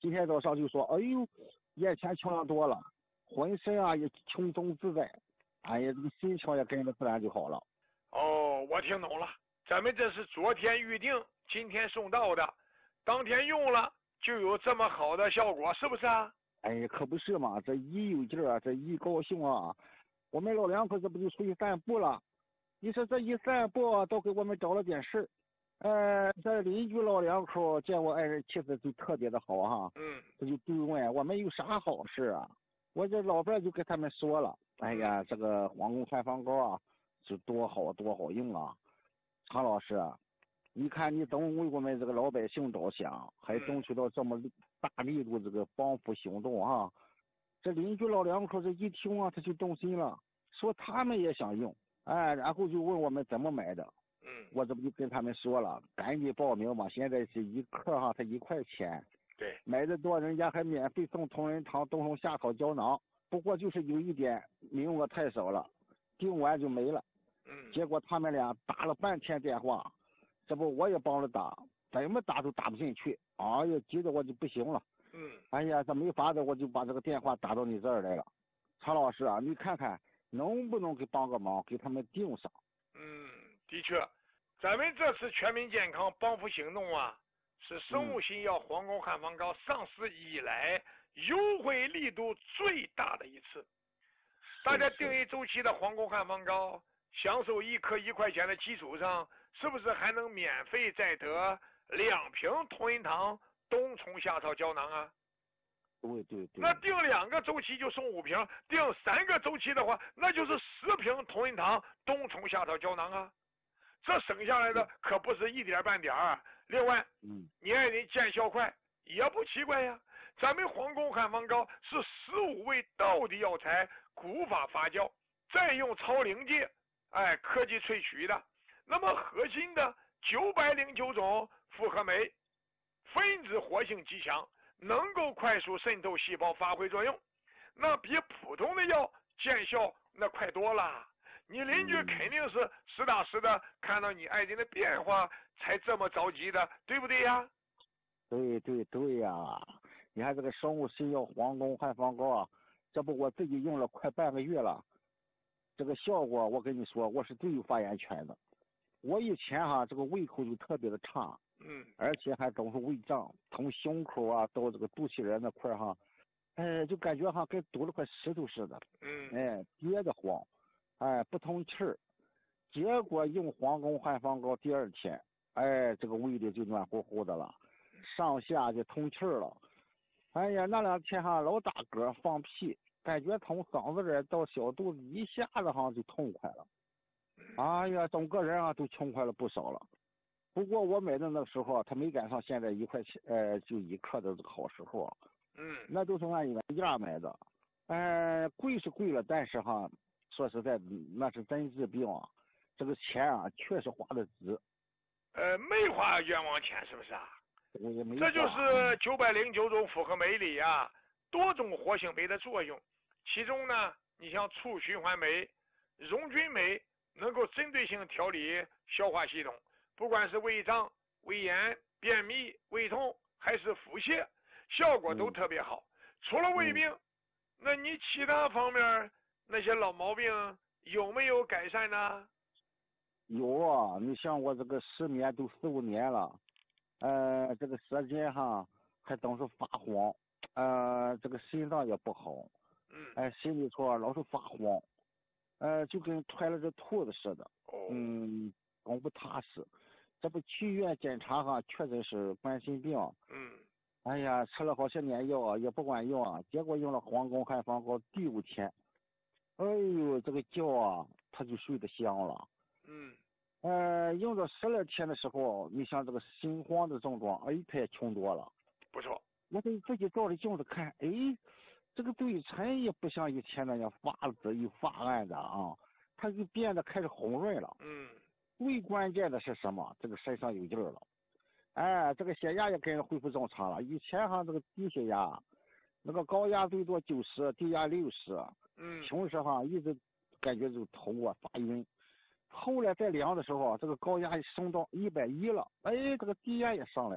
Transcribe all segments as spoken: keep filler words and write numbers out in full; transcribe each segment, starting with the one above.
今天早上就说，哎呦，眼前强了多了，浑身啊也轻松自在，哎呀，这个心情也跟着自然就好了。 哦，我听懂了，咱们这是昨天预定，今天送到的，当天用了就有这么好的效果，是不是啊？ 哎，可不是嘛，这一有劲儿啊，这一高兴啊，我们老两口这不就出去散步了？你说这一散步都给我们找了点事儿。呃，这邻居老两口见我爱人气质就特别的好哈， 嗯， 这就追问我们有啥好事啊？我这老伴就跟他们说了，哎呀，这个皇宫汉方膏啊，是多好多好用啊！常老师啊，你看你总为我们这个老百姓着想，还争取到这么大力度这个帮扶行动啊！这邻居老两口这一听啊，他就动心了，说他们也想用，哎，然后就问我们怎么买的。 嗯， 我这不就跟他们说了，赶紧报名吧！现在是一克哈，才一块钱， 对， 买的多人家还免费送同仁堂冬虫夏草胶囊。不过就是有一点名额太少了，订完就没了。 嗯， 结果他们俩打了半天电话，这不我也帮着打，怎么打都打不进去。哎呀，急得我就不行了。 嗯， 哎呀，这没法子，我就把这个电话打到你这儿来了。常老师啊，你看看能不能给帮个忙，给他们订上？ 嗯，的确，咱们这次全民健康帮扶行动啊，是生物新药皇宫汉方膏上市以来优惠力度最大的一次。大家订一周期的皇宫汉方膏，享受一颗一块钱的基础上，是不是还能免费再得两瓶同仁堂冬虫夏草胶囊啊？ 对对对。 那订两个周期就送五瓶，订三个周期的话，那就是十瓶同仁堂冬虫夏草胶囊啊。这省下来的可不是一点半点儿。另外， 嗯， 你爱人见效快也不奇怪呀。咱们皇宫汉方膏是十五味道地药材古法发酵，再用超临界哎科技萃取的。那么核心的九百零九种复合酶，分子活性极强，能够快速渗透细胞发挥作用，那比普通的药见效那快多了。你邻居肯定是实打实的看到你爱人的变化才这么着急的，对不对呀？ 对对对呀，你看这个生物新药皇宫汉方膏啊，这不我自己用了快半个月了，这个效果我跟你说，我是最有发言权的。我以前哈这个胃口就特别的差， 嗯， 而且还总是胃胀，从胸口啊到这个肚脐眼那块儿哈，哎，就感觉哈跟堵了块石头似的， 嗯， 哎，憋得慌，哎，不通气儿。结果用皇宫汉方膏第二天，哎，这个胃里就暖乎乎的了，上下就通气儿了。哎呀，那两天哈老打嗝放屁，感觉从嗓子这儿到小肚子一下子哈就痛快了。哎呀，整个人啊都轻快了不少了。不过我买的那个时候，他没赶上现在一块钱，呃，就一克的这个好时候。 嗯， 那都是按原价买的，呃，贵是贵了，但是哈，说实在，那是真治病啊。这个钱啊，确实花的值。 呃，没花冤枉钱，是不是啊？ 我也没。 这就是九百零九种复合酶里啊，多种活性酶的作用。其中呢，你像促循环酶、溶菌酶，能够针对性调理消化系统，不管是胃胀、胃炎、便秘、胃痛，还是腹泻，效果都特别好。嗯、除了胃病，嗯、那你其他方面那些老毛病有没有改善呢？ 有啊，你像我这个失眠都四五年了，呃，这个舌尖哈还总是发黄，呃，这个心脏也不好， 嗯， 哎、呃，心里头老是发慌，呃，就跟揣了只兔子似的， 哦， 嗯，总不踏实。这不去医院检查哈，确诊是冠心病。 嗯， 哎呀，吃了好些年药也不管用啊，结果用了皇宫汉方膏第五天，哎呦，这个觉啊，他就睡得香了。 嗯， 呃，用到十来天的时候，你像这个心慌的症状，哎，它也轻多了。 不错。 我对自己照着镜子看，哎，这个嘴唇也不像以前那样发紫又发暗的啊，它就变得开始红润了。 嗯。 最关键的是什么？这个身上有劲儿了。哎，这个血压也跟着恢复正常了。以前哈这个低血压，那个高压最多九十，低压六十。 嗯。 平时哈一直感觉就头啊发晕。后来再量的时候，这个高压升到一百一了，哎，这个低压也上来了。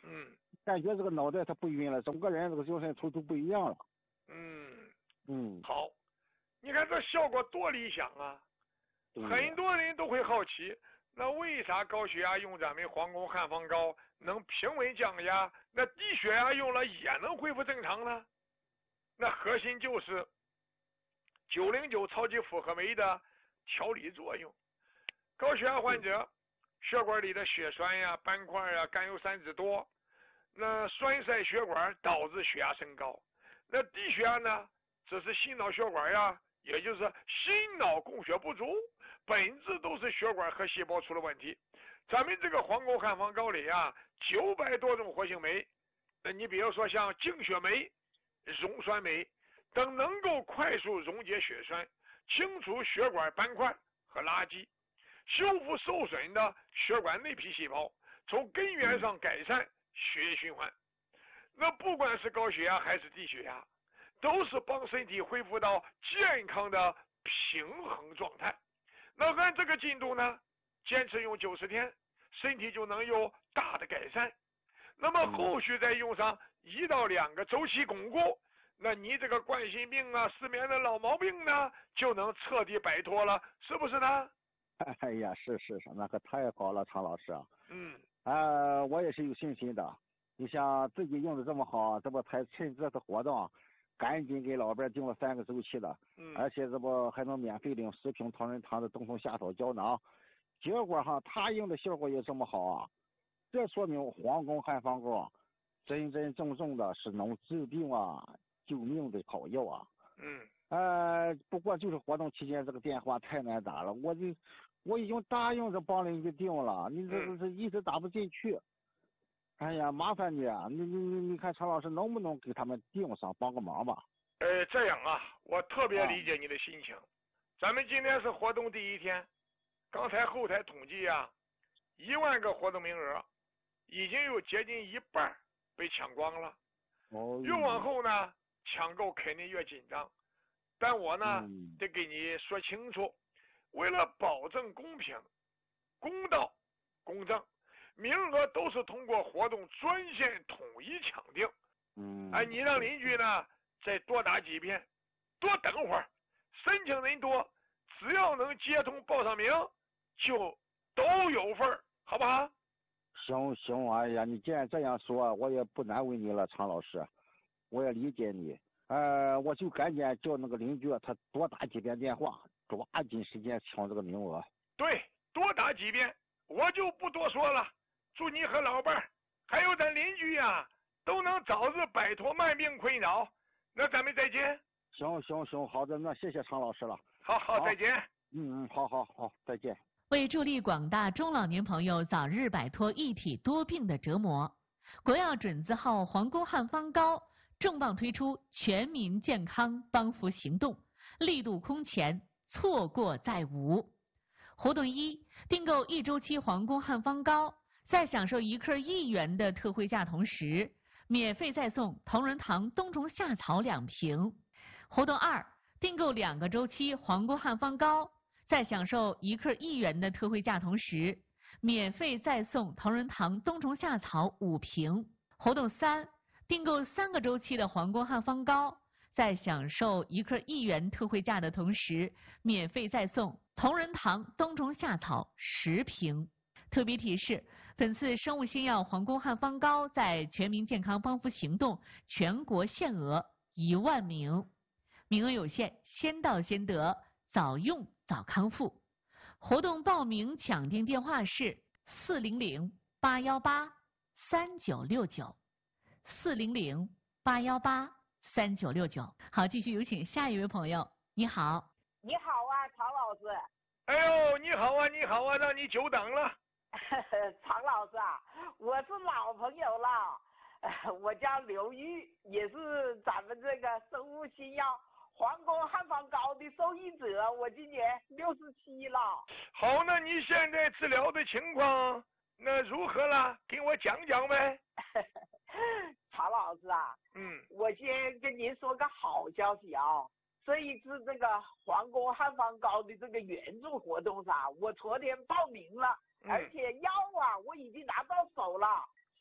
嗯， 感觉这个脑袋它不晕了，整个人这个精神头都不一样了。 嗯嗯， 好，你看这效果多理想啊！ 对很多人都会好奇，那为啥高血压用咱们黄宫汉方膏能平稳降压，那低血压用了也能恢复正常呢？那核心就是九零九超级复合酶的调理作用。高血压患者血管里的血栓呀、斑块呀、甘油三酯多，那栓塞血管导致血压升高。那低血压呢，这是心脑血管呀，也就是心脑供血不足，本质都是血管和细胞出了问题。咱们这个黄沟汉方膏里啊，九百多种活性酶，那你比如说像净血酶、溶栓酶等，能够快速溶解血栓，清除血管斑块和垃圾，修复受损的血管内皮细胞，从根源上改善血液循环。那不管是高血压还是低血压，都是帮身体恢复到健康的平衡状态。那按这个进度呢，坚持用九十天，身体就能有大的改善。那么后续再用上一到两个周期巩固，那你这个冠心病啊、失眠的老毛病呢，就能彻底摆脱了，是不是呢？ 哎呀，是是是，那可太好了，常老师啊。 嗯。 啊，我也是有信心的。你像自己用的这么好，这不才趁这次活动，赶紧给老伴订了三个周期的， 嗯， 而且这不还能免费领十瓶同仁堂的冬虫夏草胶囊，结果哈他用的效果也这么好啊，这说明黄宫汉方膏真真正正的是能治病啊、救命的好药啊。 嗯， 呃，不过就是活动期间这个电话太难打了，我就我已经答应着帮人家订了，你这这这一直打不进去。哎呀，麻烦你啊！你你你你看常老师能不能给他们订上，帮个忙吧？ 呃，这样啊，我特别理解你的心情。啊、咱们今天是活动第一天，刚才后台统计啊，一万个活动名额，已经有接近一半被抢光了。 哦。 越往后呢，抢购肯定越紧张。但我呢， 嗯、 得给你说清楚，为了保证公平、公道、公正。名额都是通过活动专线统一抢定。 嗯， 哎，你让邻居呢再多打几遍，多等会儿，申请人多，只要能接通报上名，就都有份儿，好不好？ 行行，哎呀，你既然这样说，我也不难为你了，常老师，我也理解你。呃，我就赶紧叫那个邻居他多打几遍电话，抓紧时间抢这个名额。 对，多打几遍，我就不多说了。祝你和老伴儿还有咱邻居呀、啊，都能早日摆脱慢病困扰。那咱们再见。 行行行，好的，那谢谢常老师了。 好好，再见。 嗯嗯，好好好，再见。 为助力广大中老年朋友早日摆脱一体多病的折磨，国药准字号黄宫汉方膏重磅推出全民健康帮扶行动，力度空前，错过再无。活动一，订购一周期黄宫汉方膏，在享受一克一元的特惠价同时，免费再送同仁堂冬虫夏草两瓶。活动二，订购两个周期黄宫汉方膏，在享受一克一元的特惠价同时，免费再送同仁堂冬虫夏草五瓶。活动三，订购三个周期的黄宫汉方膏，在享受一克一元特惠价的同时，免费再送同仁堂冬虫夏草十瓶。特别提示，本次生物新药黄宫汉方膏在全民健康帮扶行动全国限额一万名，名额有限，先到先得，早用早康复。活动报名抢订电话是四零零八幺八三九六九，四零零八幺八三九六九。好，继续有请下一位朋友。你好。 你好啊，常老师。 哎呦，你好啊，你好啊，让你久等了。 常老师啊，我是老朋友了，我叫刘玉，也是咱们这个生物新药黄宫汉方膏的受益者，我今年六十七了。 好，那你现在治疗的情况那如何了？给我讲讲呗。 常老师啊， 嗯， 我先跟您说个好消息啊，这一次这个黄宫汉方膏的这个援助活动上，我昨天报名了。而且药啊，我已经拿到手了，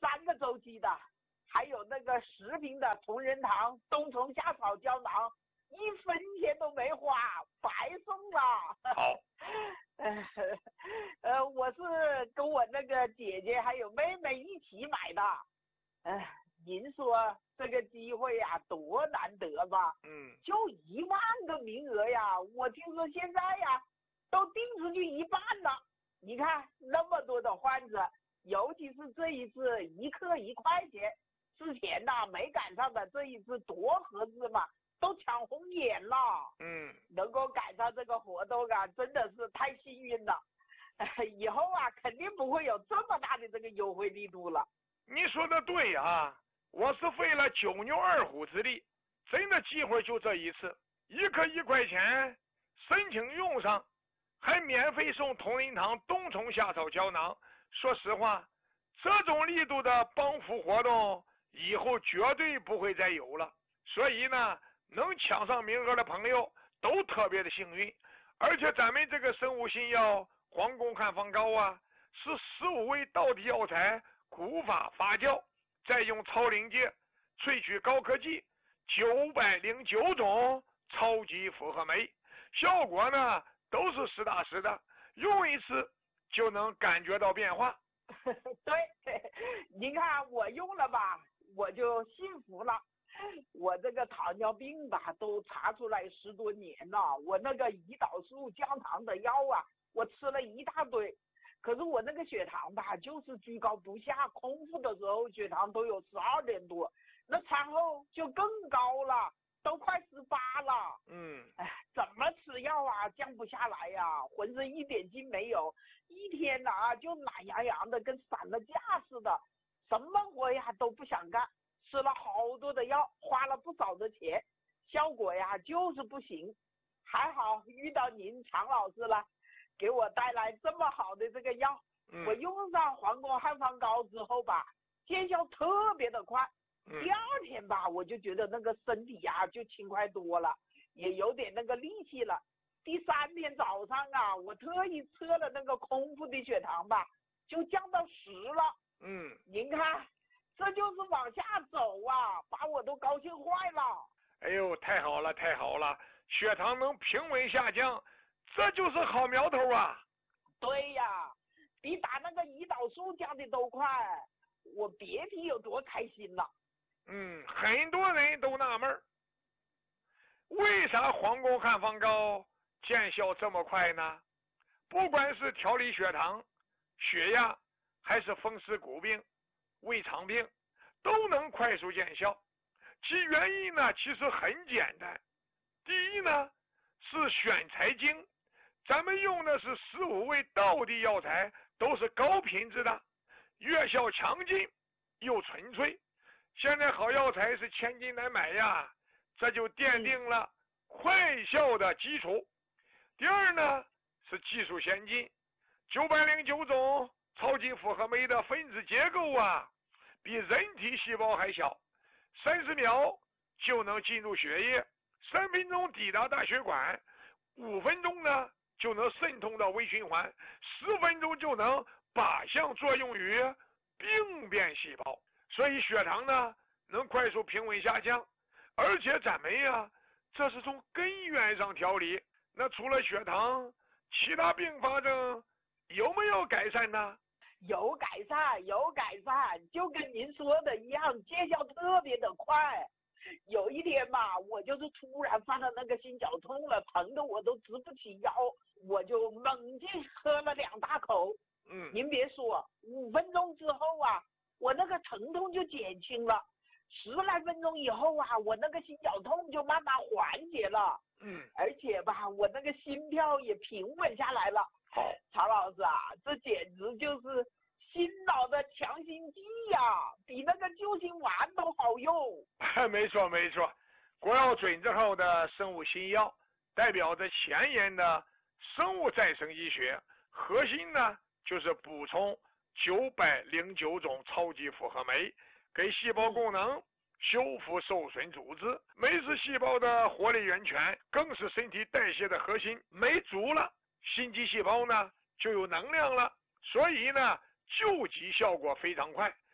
三个周期的，还有那个十瓶的同仁堂冬虫夏草胶囊，一分钱都没花，白送了。 好， 呃呃，我是跟我那个姐姐还有妹妹一起买的。呃，您说这个机会呀、多难得吧？ 嗯， 就一万个名额呀，我听说现在呀都订出去一半了。你看那么多的患者，尤其是这一次一克一块钱，之前呐没赶上的，这一次多合适嘛，都抢红眼了。 嗯， 能够赶上这个活动啊，真的是太幸运了。呃、以后啊，肯定不会有这么大的这个优惠力度了。 你说的对啊，我是费了九牛二虎之力，真的机会就这一次，一克一块钱，申请用上，还免费送同仁堂冬虫夏草胶囊。说实话，这种力度的帮扶活动以后绝对不会再有了。所以呢，能抢上名额的朋友都特别的幸运。而且咱们这个生物新药黄宫汉方膏啊，是十五味道地药材古法发酵，再用超临界萃取高科技九百零九种超级复合酶，效果呢都是实打实的，用一次就能感觉到变化。 对，您看我用了吧，我就幸福了。我这个糖尿病吧，都查出来十多年了。我那个胰岛素降糖的药啊，我吃了一大堆，可是我那个血糖吧，就是居高不下。空腹的时候血糖都有十二点多，那餐后就更高了，都快十八了。 嗯， 哎，怎么吃药啊，降不下来呀、啊，浑身一点劲没有，一天呐、啊、就懒洋洋的，跟散了架似的，什么活呀都不想干。吃了好多的药，花了不少的钱，效果呀就是不行。还好遇到您常老师了，给我带来这么好的这个药。 嗯、 我用上黄宫汉方膏之后吧，见效特别的快。 嗯、 第二天吧，我就觉得那个身体呀就轻快多了，也有点那个力气了。第三天早上啊，我特意测了那个空腹的血糖吧，就降到十了。 嗯， 您看。这就是往下走啊，把我都高兴坏了。 哎呦，太好了，太好了，血糖能平稳下降，这就是好苗头啊。 对呀，比打那个胰岛素降的都快，我别提有多开心了。 嗯，很多人都纳闷，为啥黄宫汉方膏见效这么快呢？不管是调理血糖、血压，还是风湿骨病、胃肠病，都能快速见效。其原因呢，其实很简单。第一呢，是选材精，咱们用的是十五味道地药材，都是高品质的，药效强劲又纯粹。现在好药材是千金难买呀，这就奠定了快效的基础。第二呢，是技术先进，九百零九种超级复合酶的分子结构啊，比人体细胞还小，三十秒就能进入血液，三分钟抵达大血管，五分钟呢就能渗透到微循环，十分钟就能靶向作用于病变细胞。所以血糖呢能快速平稳下降，而且咱们呀，这是从根源上调理。那除了血糖，其他并发症有没有改善呢？ 有改善，有改善，就跟您说的一样，见效特别的快。有一天嘛，我就是突然犯了那个心绞痛了，疼的我都直不起腰，我就猛劲喝了两大口。 嗯， 您别说，五分钟之后啊，我那个疼痛就减轻了，十来分钟以后啊，我那个心绞痛就慢慢缓解了。 嗯， 而且吧，我那个心跳也平稳下来了。 好， 曹老师啊，这简直就是心脑的强心剂呀、啊，比那个救心丸都好用。 没错没错，国药准字号的生物新药，代表着前沿的生物再生医学，核心呢就是补充九百零九种超级复合酶，给细胞功能修复受损组织。酶是细胞的活力源泉，更是身体代谢的核心。酶足了，心肌细胞呢就有能量了，所以呢救急效果非常快。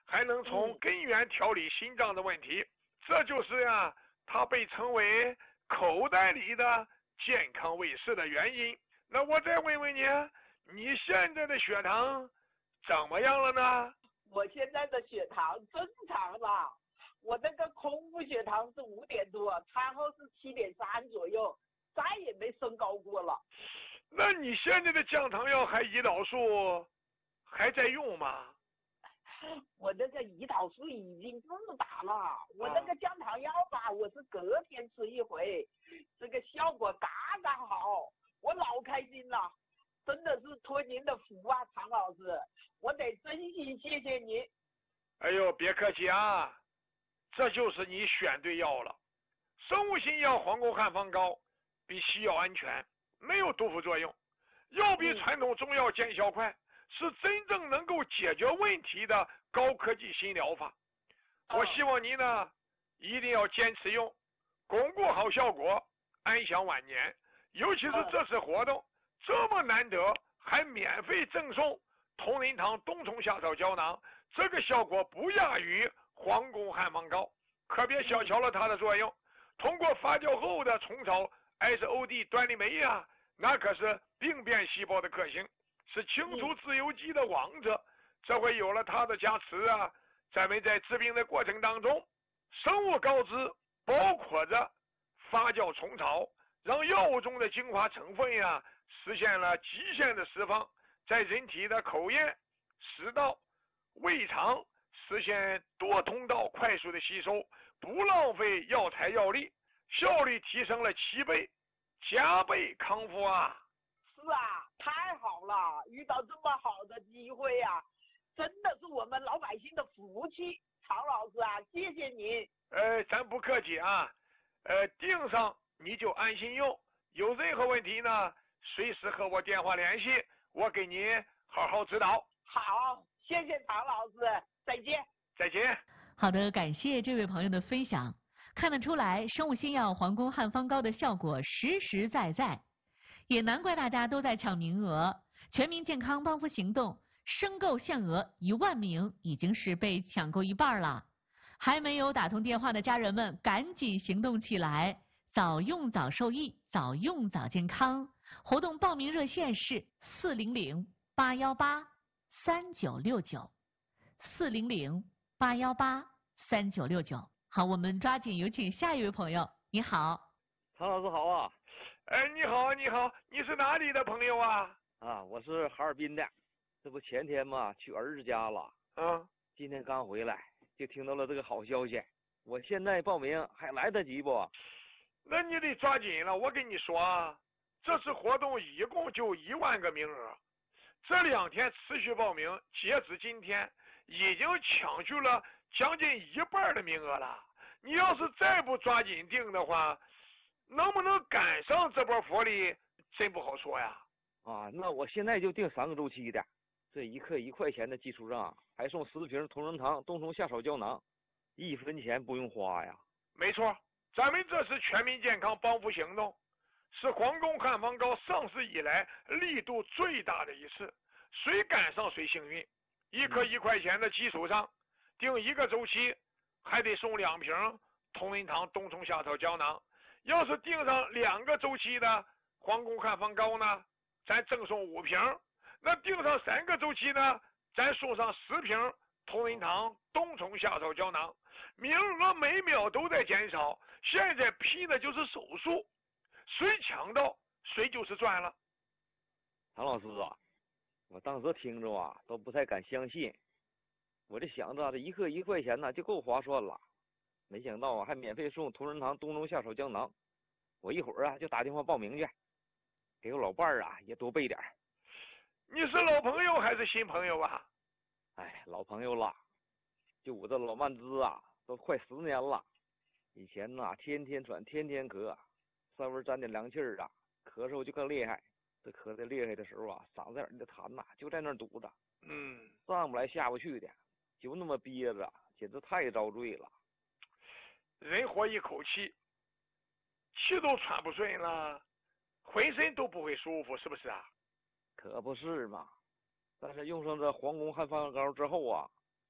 还能从根源调理心脏的问题。这就是呀，它被称为口袋里的健康卫士的原因。那我再问问你，你现在的血糖怎么样了呢？ 我现在的血糖正常了，我那个空腹血糖是五点多，餐后是七点三左右，再也没升高过了。 那你现在的降糖药还胰岛素还在用吗？ 我那个胰岛素已经不打了，我那个降糖药吧，我是隔天吃一回，这个效果刚刚好，我老开心了，真的是托您的福啊，常老师，我得真心谢谢您。 哎呦，别客气啊，这就是你选对药了。生物性药黄沟汉方膏比西药安全，没有毒副作用，药比传统中药见效快。是真正能够解决问题的高科技新疗法。我希望您呢一定要坚持用，巩固好效果，安享晚年。尤其是这次活动这么难得，还免费赠送同仁堂冬虫夏草胶囊，这个效果不亚于皇宫汉方膏，可别小瞧了它的作用。通过发酵后的虫草 S O D 端粒酶呀，那可是病变细胞的克星，是清除自由基的王者。这回有了它的加持啊，咱们在治病的过程当中，生物膏质包括着发酵虫草，让药物中的精华成分呀实现了极限的释放，在人体的口咽、食道、胃肠实现多通道快速的吸收，不浪费药材药力，效率提升了七倍，加倍康复啊！ 是啊，太好了，遇到这么好的机会呀、啊，真的是我们老百姓的福气。常老师啊，谢谢您。 呃，咱不客气啊，呃，订上你就安心用，有任何问题呢，随时和我电话联系，我给您好好指导。 好，谢谢常老师，再见。 再见。 好的，感谢这位朋友的分享。看得出来，生物新药皇宫汉方膏的效果实实在在，也难怪大家都在抢名额。全民健康帮扶行动申购限额一万名，已经是被抢购一半了。还没有打通电话的家人们，赶紧行动起来，早用早受益，早用早健康。活动报名热线是四零零八幺八三九六九，四零零八幺八三九六九。好，我们抓紧有请下一位朋友。你好， 常老师好啊。 哎，你好，你好，你是哪里的朋友啊？ 啊，我是哈尔滨的，这不前天嘛去儿子家了， 嗯， 今天刚回来，就听到了这个好消息。我现在报名还来得及不？ 那你得抓紧了。我跟你说啊，这次活动一共就一万个名额，这两天持续报名，截止今天已经抢去了将近一半的名额了。你要是再不抓紧订的话，能不能赶上这波福利，真不好说呀。 啊，那我现在就订三个周期的，这一克一块钱的基础上，还送十瓶同仁堂冬虫夏草胶囊，一分钱不用花呀。 没错，咱们这是全民健康帮扶行动，是皇宫汉方膏上市以来力度最大的一次，谁赶上谁幸运。一克一块钱的基础上，订一个周期还得送两瓶同仁堂冬虫夏草胶囊，要是订上两个周期的皇宫汉方膏呢，咱赠送五瓶，那订上三个周期呢，咱送上十瓶同仁堂冬虫夏草胶囊。名额每秒都在减少，现在拼的就是手速，谁抢到谁就是赚了。 常老师啊，我当时听着啊都不太敢相信，我这想着这一克一块钱呢就够划算了，没想到啊还免费送同仁堂冬虫夏草胶囊。我一会儿啊就打电话报名去，给我老伴儿啊也多备点。 你是老朋友还是新朋友啊？ 哎，老朋友了，就我这老慢支啊都快十年了。以前呐天天喘天天咳，稍微沾点凉气儿啊咳嗽就更厉害。这咳得厉害的时候啊，嗓子眼的痰呐就在那儿堵着， 嗯， 上不来下不去的，就那么憋着，简直太遭罪了。 人活一口气，气都喘不顺了，浑身都不会舒服，是不是啊？ 可不是嘛。但是用上这皇宫汉方膏之后啊，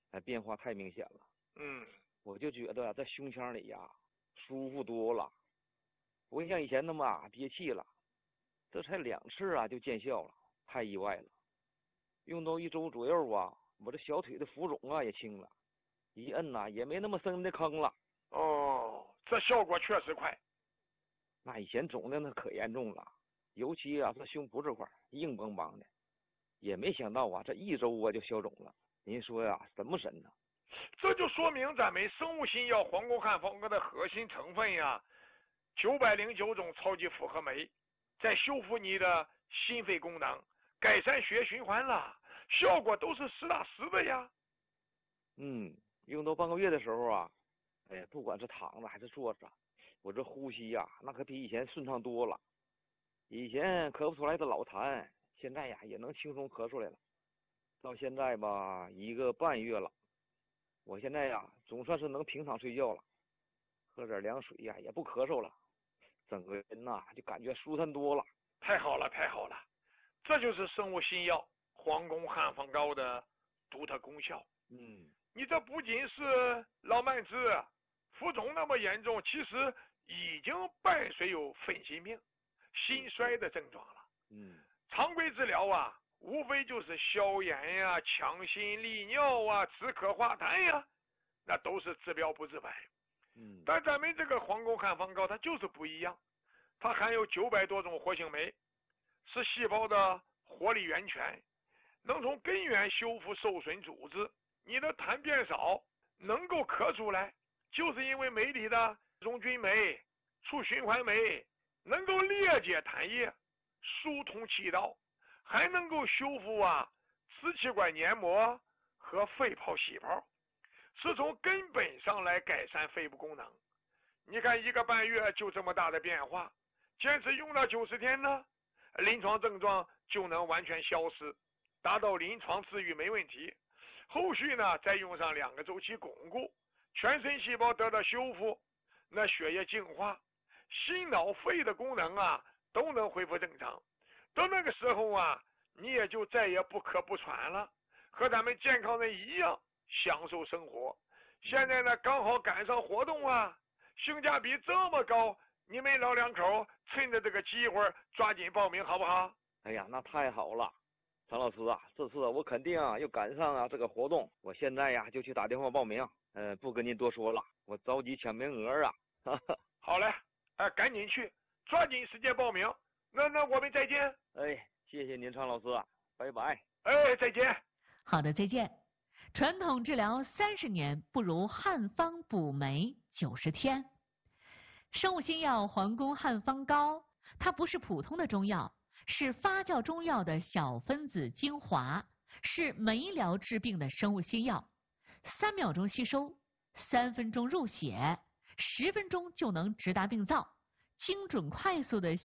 哎，变化太明显了。 嗯， 我就觉得在胸腔里呀舒服多了，不会像以前那么啊憋气了。这才两次啊就见效了，太意外了。用到一周左右啊，我这小腿的浮肿啊也轻了，一摁呐、啊、也没那么深的坑了。 哦，这效果确实快。 那以前肿的那可严重了，尤其啊这胸脯这块硬邦邦的，也没想到啊这一周啊就消肿了。您说呀、啊、神不神呢？ 这就说明咱们生物新药黄宫汉方膏的核心成分呀，九百零九种超级复合酶，在修复你的心肺功能，改善血液循环了，效果都是实打实的呀。 嗯，用到半个月的时候啊，哎呀，不管是躺着还是坐着，我这呼吸呀、啊，那可比以前顺畅多了。以前咳不出来的老痰，现在呀也能轻松咳出来了。到现在吧，一个半月了，我现在呀总算是能平躺睡觉了，喝点凉水呀也不咳嗽了，整个人呐就感觉舒坦多了。 太好了，太好了，这就是生物新药黄宫汉方膏的独特功效。 嗯， 你这不仅是老慢支、浮肿那么严重，其实已经伴随有粉心病、心衰的症状了。 嗯， 常规治疗啊，无非就是消炎呀、强心利尿啊、止咳化痰呀，那都是治标不治本。 嗯， 但咱们这个黄宫汉方膏它就是不一样，它含有九百多种活性酶，是细胞的活力源泉，能从根源修复受损组织。你的痰变少，能够咳出来，就是因为酶里的溶菌酶、促循环酶能够裂解痰液，疏通气道，还能够修复啊支气管黏膜和肺泡细胞，是从根本上来改善肺部功能。你看一个半月就这么大的变化，坚持用到九十天呢，临床症状就能完全消失，达到临床治愈没问题。后续呢再用上两个周期巩固，全身细胞得到修复，那血液净化，心脑肺的功能啊都能恢复正常。到那个时候啊，你也就再也不咳不喘了，和咱们健康人一样享受生活。现在呢刚好赶上活动啊，性价比这么高，你们老两口趁着这个机会抓紧报名好不好？ 哎呀，那太好了。常老师啊，这次我肯定啊要赶上啊这个活动，我现在呀就去打电话报名。嗯、呃，不跟您多说了，我着急抢名额啊。哈哈。 好嘞，哎、呃，赶紧去，抓紧时间报名。那那我们再见。 哎，谢谢您，常老师，拜拜。 哎，再见。 好的，再见。传统治疗三十年，不如汉方补酶九十天。生物新药黄宫汉方膏，它不是普通的中药。是发酵中药的小分子精华，是酶疗治病的生物新药，三秒钟吸收，三分钟入血，十分钟就能直达病灶，精准快速的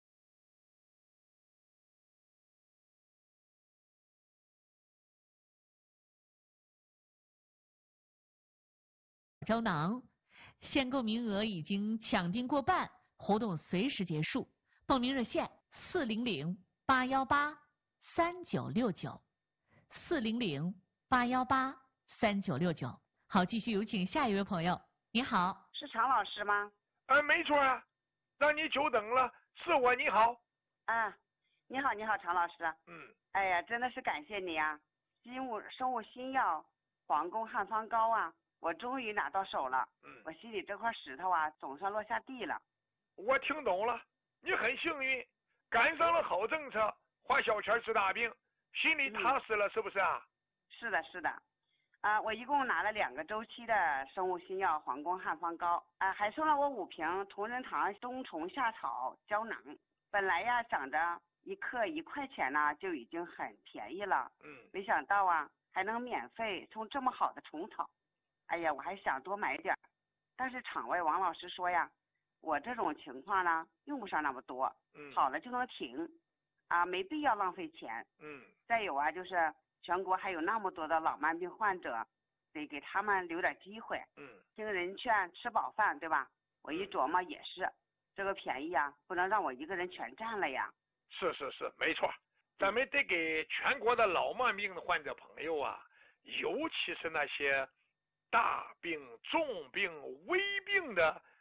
胶囊。限购名额已经抢订过半，活动随时结束。报名热线四零零八幺八三九六九，四零零八幺八三九六九。好，继续有请下一位朋友。你好， 是常老师吗？ 哎，没错啊，让你久等了，是我。你好。 啊，你好，你好，常老师。 嗯。 哎呀，真的是感谢你啊！生物生物新药黄宫汉方膏啊，我终于拿到手了。 嗯。 我心里这块石头啊，总算落下地了。 我听懂了，你很幸运，赶上了好政策，花小钱治大病，心里踏实了，嗯、是不是啊？ 是的，是的。啊，我一共拿了两个周期的生物新药黄宫汉方膏，啊，还送了我五瓶同仁堂冬虫夏草胶囊。本来呀，想着一克一块钱呢，就已经很便宜了。 嗯。 没想到啊，还能免费送这么好的虫草。哎呀，我还想多买点，但是场外王老师说呀，我这种情况呢，用不上那么多。 嗯。 好了就能停，啊，没必要浪费钱。 嗯。 再有啊，就是全国还有那么多的老慢病患者，得给他们留点机会。 嗯。 听人劝，吃饱饭，对吧？我一琢磨也是，这个便宜啊，不能让我一个人全占了呀。 是是是，没错，咱们得给全国的老慢病的患者朋友啊， 尤其是那些大病、重病、危病的